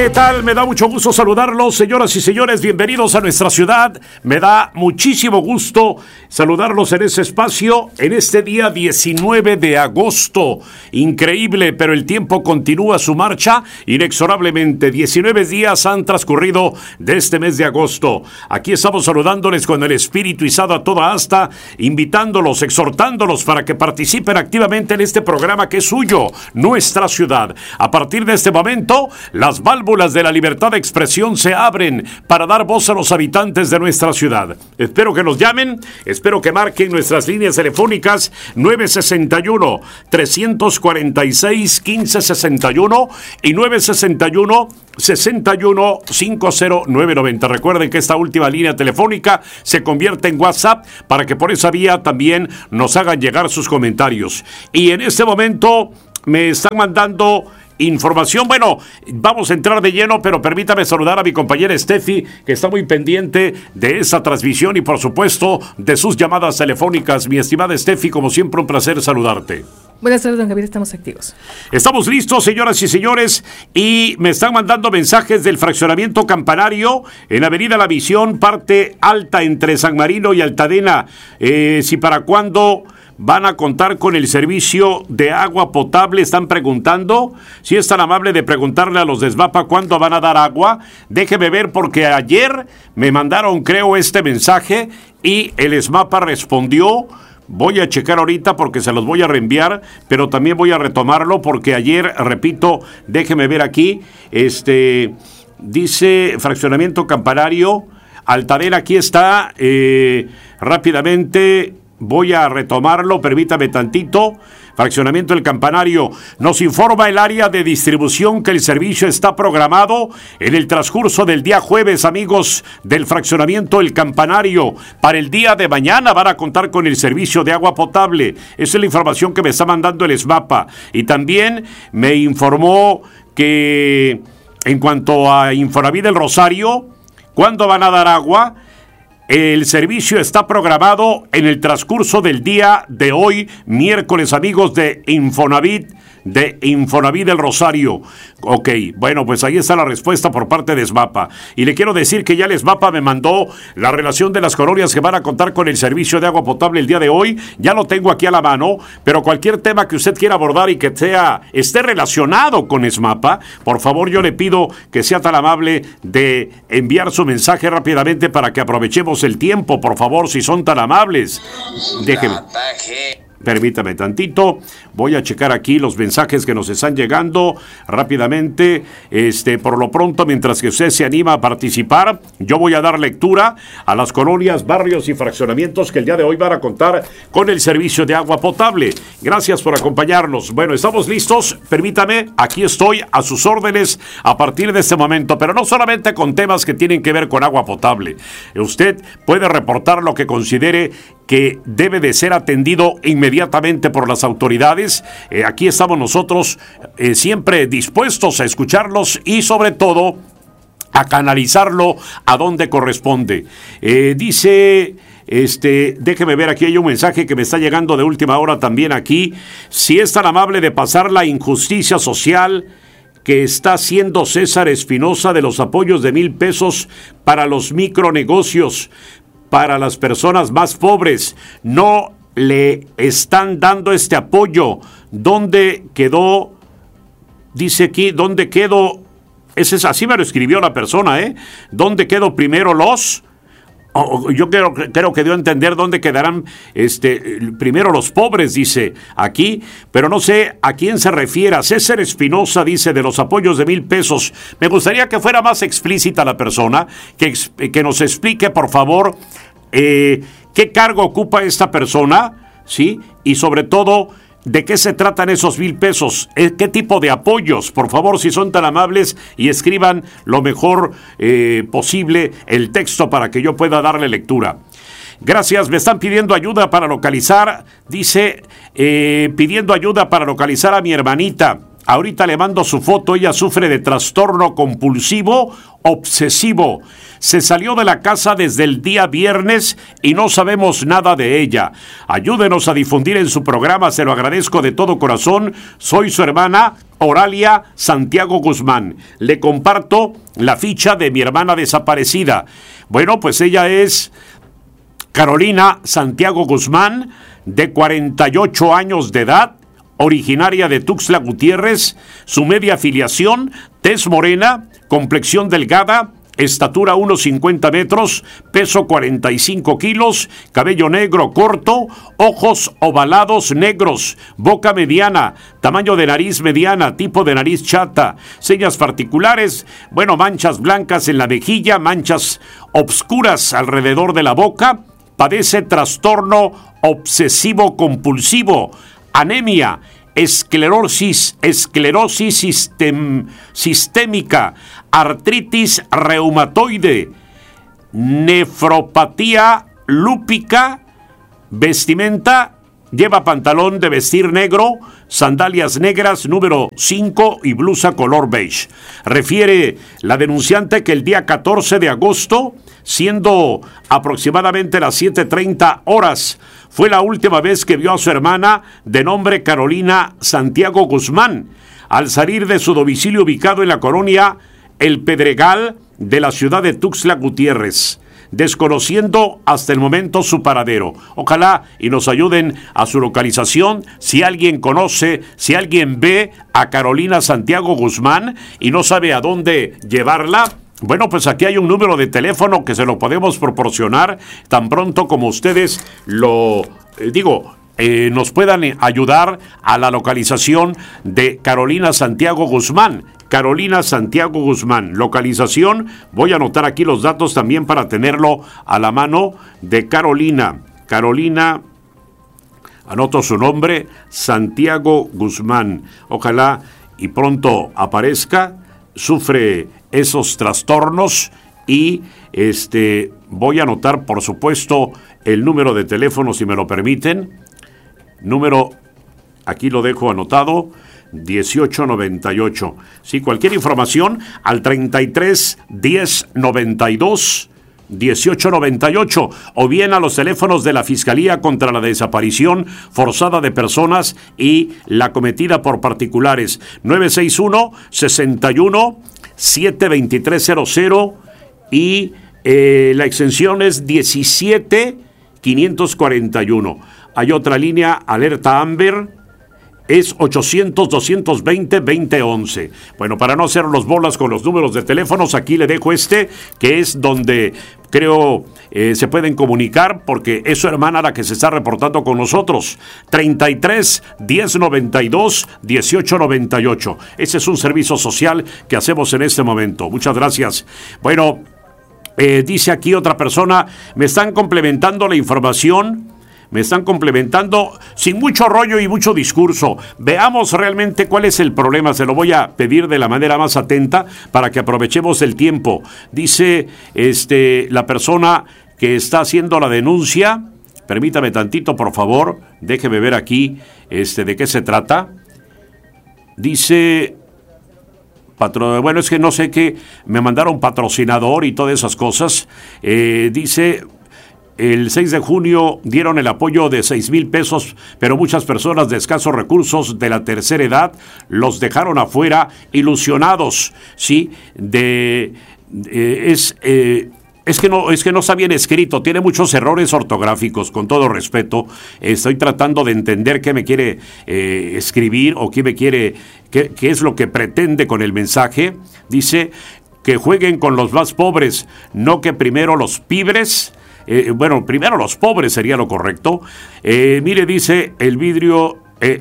¿Qué tal? Me da mucho gusto saludarlos, señoras y señores, bienvenidos a nuestra ciudad. Me da muchísimo gusto saludarlos en este espacio, en este día 19 de agosto. Increíble, pero el tiempo continúa su marcha inexorablemente. 19 días han transcurrido de este mes de agosto. Aquí estamos saludándoles con el espíritu izado a toda asta, invitándolos, exhortándolos para que participen activamente en este programa que es suyo, nuestra ciudad. A partir de este momento, las válvulas de la libertad de expresión se abren para dar voz a los habitantes de nuestra ciudad. Espero que nos llamen, espero que marquen nuestras líneas telefónicas 961-346-1561 y 961-61-50990. Recuerden que esta última línea telefónica se convierte en WhatsApp para que por esa vía también nos hagan llegar sus comentarios. Y en este momento me están mandando información. Bueno, vamos a entrar de lleno, pero permítame saludar a mi compañera Steffi, que está muy pendiente de esa transmisión y por supuesto de sus llamadas telefónicas. Mi estimada Steffi, como siempre un placer saludarte. Buenas tardes, don Javier, estamos activos. Estamos listos, señoras y señores, y me están mandando mensajes del fraccionamiento Campanario en Avenida La Visión, parte alta entre San Marino y Altadena. Si para cuándo van a contar con el servicio de agua potable, están preguntando. Si es tan amable de preguntarle a los de SMAPA cuándo van a dar agua. Déjeme ver, porque ayer me mandaron, creo, este mensaje y el SMAPA respondió. Voy a checar ahorita porque se los voy a reenviar, pero también voy a retomarlo porque ayer, repito, déjeme ver aquí, dice fraccionamiento Campanario, Altadena, aquí está, rápidamente voy a retomarlo, permítame tantito. Fraccionamiento El Campanario. Nos informa el área de distribución que el servicio está programado en el transcurso del día jueves, amigos del fraccionamiento El Campanario. Para el día de mañana van a contar con el servicio de agua potable. Esa es la información que me está mandando el SMAPA. Y también me informó que en cuanto a Infonavit del Rosario, ¿cuándo van a dar agua? El servicio está programado en el transcurso del día de hoy, miércoles, amigos de Infonavit del Rosario. Ok, bueno, pues ahí está la respuesta por parte de SMAPA. Y le quiero decir que ya el SMAPA me mandó la relación de las colonias que van a contar con el servicio de agua potable el día de hoy. Ya lo tengo aquí a la mano, pero cualquier tema que usted quiera abordar y que esté relacionado con SMAPA, por favor yo le pido que sea tan amable de enviar su mensaje rápidamente para que aprovechemos el tiempo, por favor, si son tan amables. Déjeme. Permítame tantito, voy a checar aquí los mensajes que nos están llegando rápidamente. Por lo pronto, mientras que usted se anima a participar, yo voy a dar lectura a las colonias, barrios y fraccionamientos que el día de hoy van a contar con el servicio de agua potable. Gracias por acompañarnos. Bueno, estamos listos, permítame, aquí estoy a sus órdenes a partir de este momento, pero no solamente con temas que tienen que ver con agua potable. Usted puede reportar lo que considere que debe de ser atendido inmediatamente por las autoridades. Aquí estamos nosotros siempre dispuestos a escucharlos y sobre todo a canalizarlo a donde corresponde. Dice, déjeme ver, aquí hay un mensaje que me está llegando de última hora también aquí. Si es tan amable de pasar la injusticia social que está haciendo César Espinosa de los apoyos de 1,000 pesos para los micronegocios, para las personas más pobres, no le están dando este apoyo. ¿Dónde quedó? Dice aquí, ¿dónde quedó? Así me lo escribió la persona, ¿Dónde quedó primero los? Yo creo que dio a entender dónde quedarán primero los pobres, dice aquí, pero no sé a quién se refiere. A César Espinosa, dice, de los apoyos de 1,000 pesos. Me gustaría que fuera más explícita la persona, que nos explique, por favor, qué cargo ocupa esta persona, ¿sí? Y sobre todo, ¿de qué se tratan esos 1,000 pesos? ¿Qué tipo de apoyos? Por favor, si son tan amables y escriban lo mejor posible el texto para que yo pueda darle lectura. Gracias, me están pidiendo ayuda para localizar, dice, pidiendo ayuda para localizar a mi hermanita. Ahorita le mando su foto, ella sufre de trastorno compulsivo obsesivo. Se salió de la casa desde el día viernes y no sabemos nada de ella. Ayúdenos a difundir en su programa, se lo agradezco de todo corazón. Soy su hermana Oralia Santiago Guzmán. Le comparto la ficha de mi hermana desaparecida. Bueno, pues ella es Carolina Santiago Guzmán, de 48 años de edad, originaria de Tuxtla Gutiérrez. Su media afiliación, tez morena, complexión delgada, estatura 1,50 metros, peso 45 kilos, cabello negro corto, ojos ovalados negros, boca mediana, tamaño de nariz mediana, tipo de nariz chata, señas particulares, manchas blancas en la mejilla, manchas obscuras alrededor de la boca, padece trastorno obsesivo compulsivo, anemia, esclerosis sistémica, artritis reumatoide, nefropatía lúpica, vestimenta, lleva pantalón de vestir negro, sandalias negras número 5 y blusa color beige. Refiere la denunciante que el día 14 de agosto, siendo aproximadamente las 7:30 horas, fue la última vez que vio a su hermana de nombre Carolina Santiago Guzmán, al salir de su domicilio ubicado en la colonia El Pedregal de la ciudad de Tuxtla Gutiérrez, desconociendo hasta el momento su paradero. Ojalá y nos ayuden a su localización. Si alguien conoce, si alguien ve a Carolina Santiago Guzmán y no sabe a dónde llevarla, pues aquí hay un número de teléfono que se lo podemos proporcionar tan pronto como ustedes nos puedan ayudar a la localización de Carolina Santiago Guzmán. Carolina Santiago Guzmán, localización, voy a anotar aquí los datos también para tenerlo a la mano de Carolina. Carolina, anoto su nombre, Santiago Guzmán. Ojalá y pronto aparezca, sufre esos trastornos y voy a anotar, por supuesto, el número de teléfono, si me lo permiten. Número, aquí lo dejo anotado, 1898. Sí, cualquier información al 33 10 92 1898 o bien a los teléfonos de la Fiscalía contra la Desaparición Forzada de Personas y la Cometida por Particulares, 961 61 72300 y la extensión es 17541. Hay otra línea, alerta Amber, es 800-220-2011. Para no hacer los bolas con los números de teléfonos, aquí le dejo que es donde creo se pueden comunicar, porque es su hermana la que se está reportando con nosotros. 33 10 92 18 98. Ese es un servicio social que hacemos en este momento. Muchas gracias. Dice aquí otra persona, me están complementando la información. Me están complementando sin mucho rollo y mucho discurso. Veamos realmente cuál es el problema. Se lo voy a pedir de la manera más atenta para que aprovechemos el tiempo. Dice la persona que está haciendo la denuncia. Permítame tantito, por favor. Déjeme ver aquí de qué se trata. Dice... es que no sé qué. Me mandaron patrocinador y todas esas cosas. Dice... El 6 de junio dieron el apoyo de 6,000 pesos, pero muchas personas de escasos recursos de la tercera edad los dejaron afuera, ilusionados, ¿sí? Es que no está bien escrito, tiene muchos errores ortográficos, con todo respeto. Estoy tratando de entender qué me quiere escribir o qué es lo que pretende con el mensaje. Dice que jueguen con los más pobres, no que primero los pibres. Primero los pobres sería lo correcto. Mire, dice el video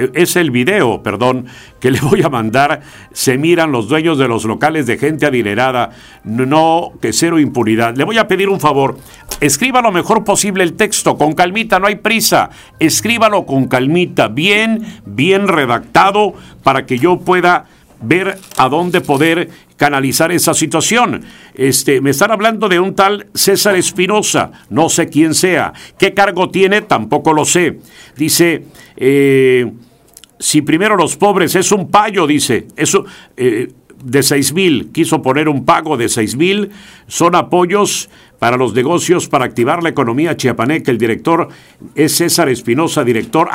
que le voy a mandar. Se miran los dueños de los locales de gente adinerada. No, que cero impunidad. Le voy a pedir un favor. Escriba lo mejor posible el texto, con calmita, no hay prisa. Escríbalo con calmita, bien redactado, para que yo pueda ver a dónde poder canalizar esa situación. Me están hablando de un tal César Espinosa, no sé quién sea, qué cargo tiene, tampoco lo sé. Dice, si primero los pobres, es un payo, dice, eso, de 6,000, quiso poner un pago de 6,000, son apoyos para los negocios, para activar la economía chiapaneca. El director es César Espinosa, director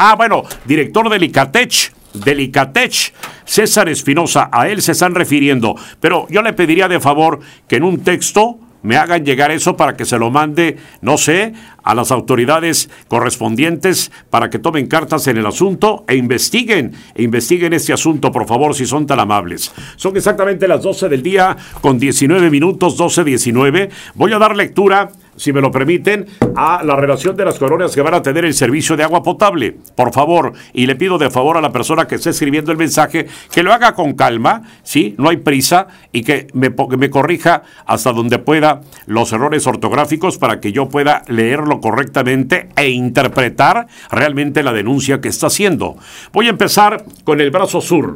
de Licatech, César Espinosa, a él se están refiriendo, pero yo le pediría de favor que en un texto me hagan llegar eso para que se lo mande, no sé, a las autoridades correspondientes para que tomen cartas en el asunto e investiguen este asunto, por favor, si son tan amables. Son exactamente las 12 del día con 19 minutos, 12:19. Voy a dar lectura, si me lo permiten, a la relación de las colonias que van a tener el servicio de agua potable. Por favor, y le pido de favor a la persona que esté escribiendo el mensaje que lo haga con calma, ¿sí? No hay prisa, y que me corrija hasta donde pueda los errores ortográficos para que yo pueda leerlo correctamente e interpretar realmente la denuncia que está haciendo. Voy a empezar con el brazo sur.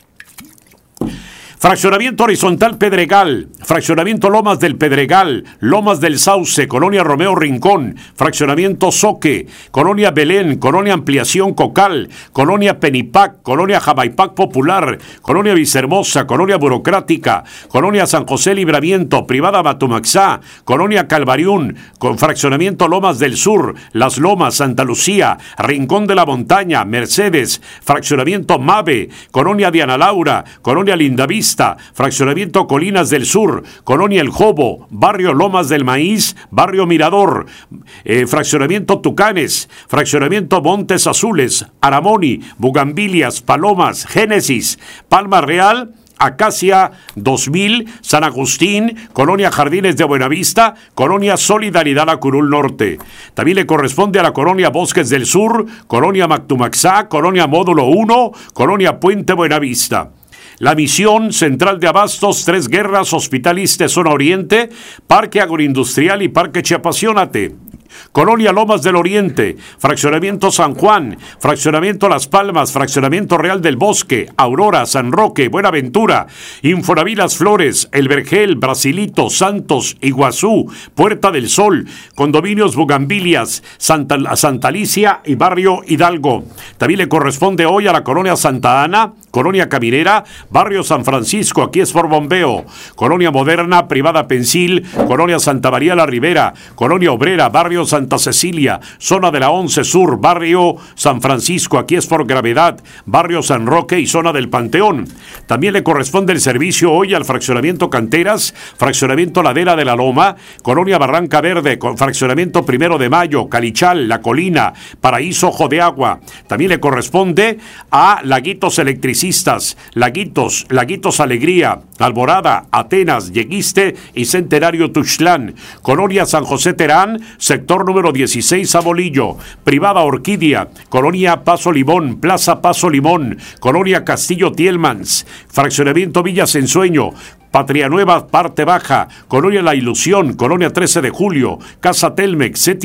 Fraccionamiento Horizontal Pedregal, Fraccionamiento Lomas del Pedregal, Lomas del Sauce, Colonia Romeo Rincón, Fraccionamiento Soque, Colonia Belén, Colonia Ampliación Cocal, Colonia Penipac, Colonia Jamaipac Popular, Colonia Vicehermosa, Colonia Burocrática, Colonia San José Libramiento, Privada Matumaxá, Colonia Calvariún, con Fraccionamiento Lomas del Sur, Las Lomas, Santa Lucía, Rincón de la Montaña, Mercedes, Fraccionamiento Mave, Colonia Diana Laura, Colonia Lindavista, Fraccionamiento Colinas del Sur, Colonia El Jobo, Barrio Lomas del Maíz, Barrio Mirador, Fraccionamiento Tucanes, Fraccionamiento Montes Azules, Aramoni, Bugambilias, Palomas, Génesis, Palma Real, Acacia 2000, San Agustín, Colonia Jardines de Buenavista, Colonia Solidaridad La Curul Norte. También le corresponde a la Colonia Bosques del Sur, Colonia Mactumaxá, Colonia Módulo 1, Colonia Puente Buenavista. La Misión, Central de Abastos, Tres Guerras, Hospital Iste, Zona Oriente, Parque Agroindustrial y Parque Chiapasionate. Colonia Lomas del Oriente, Fraccionamiento San Juan, Fraccionamiento Las Palmas, Fraccionamiento Real del Bosque, Aurora, San Roque, Buenaventura, Infonavit Las Flores, El Vergel, Brasilito, Santos, Iguazú, Puerta del Sol, Condominios Bugambilias, Santa Alicia y Barrio Hidalgo. También le corresponde hoy a la Colonia Santa Ana, Colonia Caminera, Barrio San Francisco, aquí es por bombeo, Colonia Moderna, Privada Pensil, Colonia Santa María la Ribera, Colonia Obrera, Barrio Santa Cecilia, Zona de la 11 Sur, Barrio San Francisco, aquí es por gravedad, Barrio San Roque y Zona del Panteón. También le corresponde el servicio hoy al Fraccionamiento Canteras, Fraccionamiento Ladera de la Loma, Colonia Barranca Verde, Fraccionamiento 1 de Mayo, Calichal, La Colina, Paraíso Ojo de Agua. También le corresponde a Laguitos Electricistas, Laguitos Alegría, Alborada, Atenas, Yeguiste y Centenario Tuxtlán, Colonia San José Terán, sector número 16 Sabolillo, Privada Orquídea, Colonia Paso Limón, Plaza Paso Limón, Colonia Castillo Tielmans, Fraccionamiento Villas Ensueño, Patria Nueva, Parte Baja, Colonia La Ilusión, Colonia 13 de Julio, Casa Telmex, CETI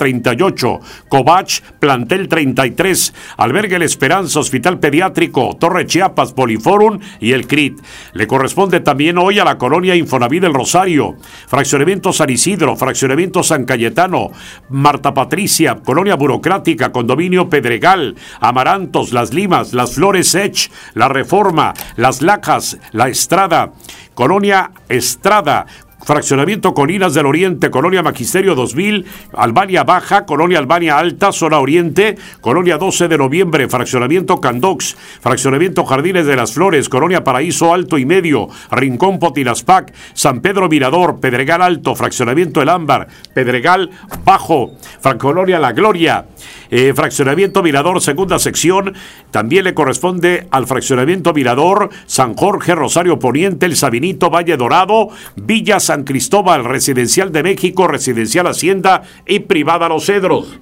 138, Covach, Plantel 33, Albergue La Esperanza, Hospital Pediátrico, Torre Chiapas, Poliforum y el CRIT. Le corresponde también hoy a la Colonia Infonavit del Rosario, Fraccionamiento San Isidro, Fraccionamiento San Cayetano, Marta Patricia, Colonia Burocrática, Condominio Pedregal, Amarantos, Las Limas, Las Flores Ech, La Reforma, Las Lajas, La Estrada, Colonia Estrada, Fraccionamiento Colinas del Oriente, Colonia Magisterio 2000, Albania Baja, Colonia Albania Alta, Zona Oriente, Colonia 12 de Noviembre, Fraccionamiento Candox, Fraccionamiento Jardines de las Flores, Colonia Paraíso Alto y Medio, Rincón Potinaspac, San Pedro Mirador, Pedregal Alto, Fraccionamiento El Ámbar, Pedregal Bajo, Colonia La Gloria, Fraccionamiento Mirador, segunda sección. También le corresponde al Fraccionamiento Mirador, San Jorge, Rosario Poniente, El Sabinito, Valle Dorado, Villa San Cristóbal, Residencial de México, Residencial Hacienda y Privada Los Cedros.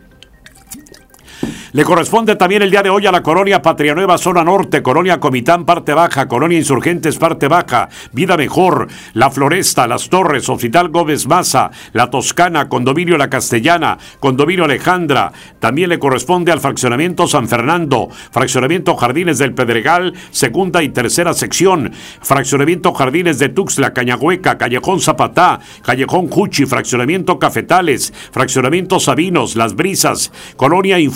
Le corresponde también el día de hoy a la Colonia Patria Nueva, Zona Norte, Colonia Comitán, Parte Baja, Colonia Insurgentes, Parte Baja, Vida Mejor, La Floresta, Las Torres, Hospital Gómez Maza, La Toscana, Condominio La Castellana, Condominio Alejandra. También le corresponde al Fraccionamiento San Fernando, Fraccionamiento Jardines del Pedregal, segunda y tercera sección, Fraccionamiento Jardines de Tuxtla, Cañahueca, Callejón Zapatá, Callejón Juchi, Fraccionamiento Cafetales, Fraccionamiento Sabinos, Las Brisas, Colonia Infonavit La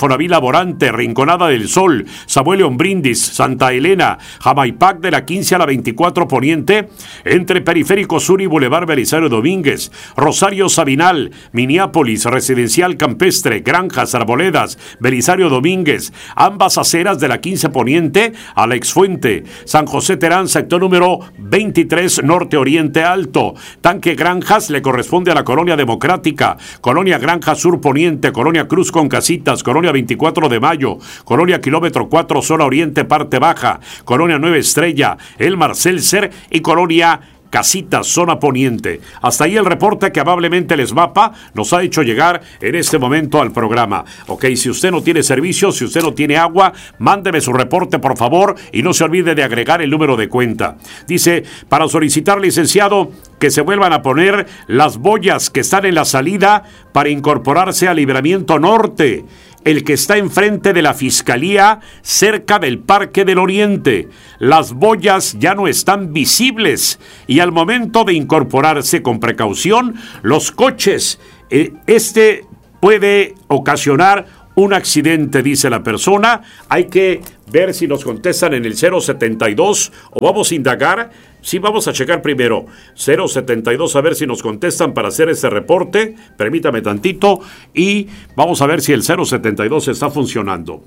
Laborante, Rinconada del Sol, Samuel León Brindis, Santa Elena, Jamaipac de la 15 a la 24 Poniente, entre Periférico Sur y Boulevard Belisario Domínguez, Rosario Sabinal, Minneapolis, Residencial Campestre, Granjas, Arboledas, Belisario Domínguez, ambas aceras de la 15 Poniente a la Exfuente, San José Terán, sector número 23 Norte Oriente Alto, Tanque Granjas le corresponde a la Colonia Democrática, Colonia Granja Sur Poniente, Colonia Cruz con Casitas, Colonia 24 de Mayo, Colonia Kilómetro 4 Zona Oriente Parte Baja, Colonia Nueva Estrella, El Marcelser y Colonia Casitas, zona poniente. Hasta ahí el reporte que amablemente el ESMAPA nos ha hecho llegar en este momento al programa. Ok, si usted no tiene servicio, si usted no tiene agua, mándeme su reporte por favor y no se olvide de agregar el número de cuenta. Dice, para solicitar, licenciado, que se vuelvan a poner las boyas que están en la salida para incorporarse al Libramiento Norte, el que está enfrente de la Fiscalía, cerca del Parque del Oriente. Las boyas ya no están visibles y al momento de incorporarse con precaución, los coches, puede ocasionar un accidente, dice la persona. Hay que ver si nos contestan en el 072 o vamos a indagar. Sí, vamos a checar primero 072 a ver si nos contestan para hacer este reporte. Permítame tantito y vamos a ver si el 072 está funcionando.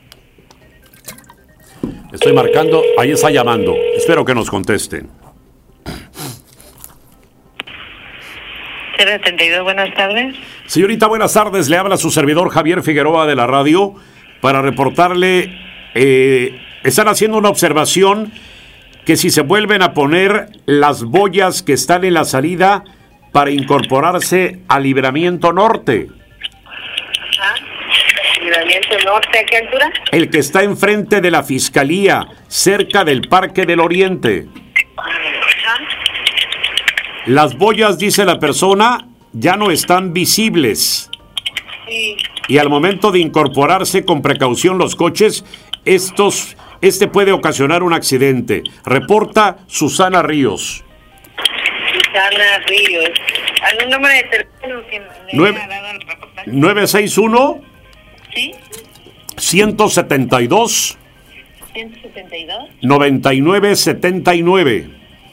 Estoy marcando, ahí está llamando. Espero que nos contesten. 072, buenas tardes. Señorita, buenas tardes. Le habla su servidor Javier Figueroa de la radio para reportarle, están haciendo una observación que si se vuelven a poner las boyas que están en la salida para incorporarse al Libramiento Norte. ¿Libramiento Norte a qué altura? El que está enfrente de la Fiscalía, cerca del Parque del Oriente. Las boyas, dice la persona, ya no están visibles. Sí. Y al momento de incorporarse con precaución los coches, este puede ocasionar un accidente. Reporta Susana Ríos. Susana Ríos. ¿Algún número de teléfono que le haya dado al reportaje? 961 ¿Sí? 172 172 9979.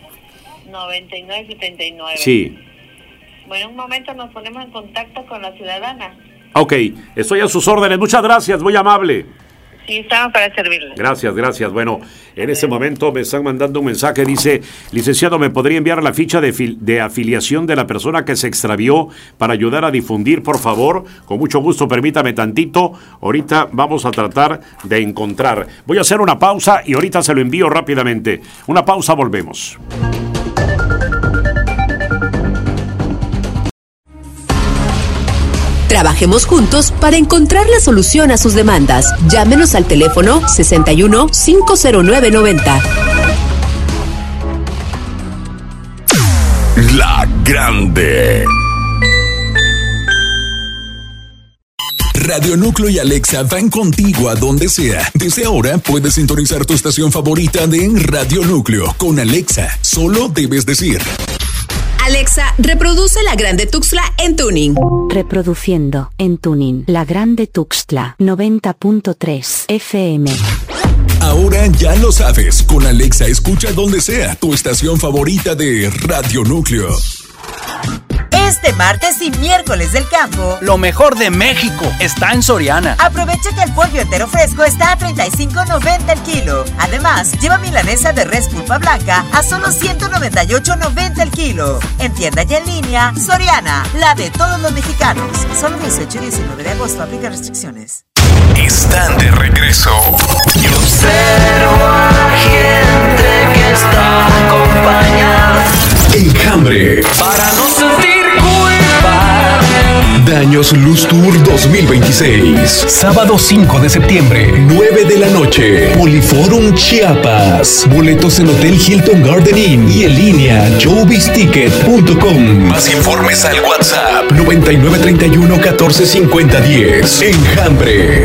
9979. Sí. Bueno, un momento nos ponemos en contacto con la ciudadana. Ok, estoy a sus órdenes. Muchas gracias, muy amable. Sí, estamos para servirle. Gracias. Bueno, en este momento me están mandando un mensaje, dice, licenciado, ¿me podría enviar la ficha de afiliación de la persona que se extravió para ayudar a difundir, por favor? Con mucho gusto, permítame tantito. Ahorita vamos a tratar de encontrar. Voy a hacer una pausa y ahorita se lo envío rápidamente. Una pausa, volvemos. Trabajemos juntos para encontrar la solución a sus demandas. Llámenos al teléfono 61 509 90. La Grande. Radio Núcleo y Alexa van contigo a donde sea. Desde ahora puedes sintonizar tu estación favorita de Radio Núcleo. Con Alexa, solo debes decir: Alexa, reproduce La Grande Tuxtla en tuning. Reproduciendo en tuning La Grande Tuxtla 90.3 FM. Ahora ya lo sabes. Con Alexa escucha donde sea tu estación favorita de Radio Núcleo. Este martes y miércoles del campo, lo mejor de México está en Soriana. Aprovecha que el pollo entero fresco está a $35.90 el kilo. Además, lleva milanesa de res pulpa blanca a solo $198.90 el kilo. En tienda y en línea, Soriana, la de todos los mexicanos. Solo 18 y 19 de agosto, aplica restricciones. Están de regreso. Y observo a gente que está acompañada. Enjambre. Para no sentir culpa. Daños Luz Tour 2026. Sábado 5 de septiembre, 9 de la noche. Poliforum Chiapas. Boletos en Hotel Hilton Garden Inn y en línea showbizticket.com. Más informes al WhatsApp 9931 145010. Enjambre.